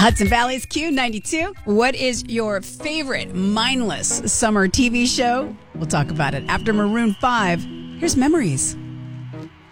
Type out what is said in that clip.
Hudson Valley's Q92. What is your favorite mindless summer TV show? We'll talk about it after Maroon 5. Here's Memories.